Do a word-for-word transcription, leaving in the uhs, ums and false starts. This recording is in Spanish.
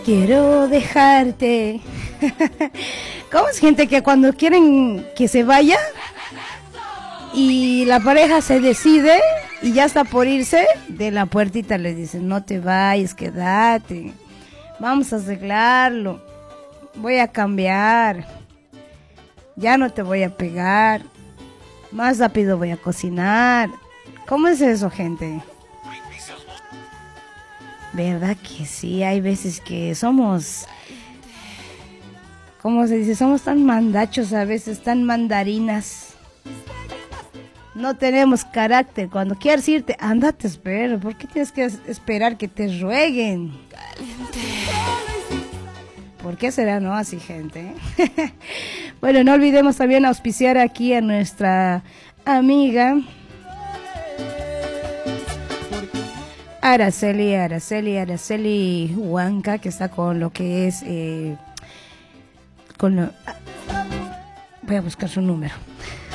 Quiero dejarte. ¿Cómo es gente que cuando quieren que se vaya y la pareja se decide y ya está por irse, de la puertita le dicen, no te vayas, quédate, vamos a arreglarlo, voy a cambiar, ya no te voy a pegar, más rápido voy a cocinar? ¿Cómo es eso, gente? ¿Verdad que sí? Hay veces que somos, ¿cómo se dice? Somos tan mandachos a veces, tan mandarinas. No tenemos carácter. Cuando quieres irte, ándate, espera. ¿Por qué tienes que esperar que te rueguen? ¿Por qué será no así, gente? Bueno, no olvidemos también auspiciar aquí a nuestra amiga Araceli, Araceli, Araceli Huanca, que está con lo que es, eh, con lo, voy a buscar su número.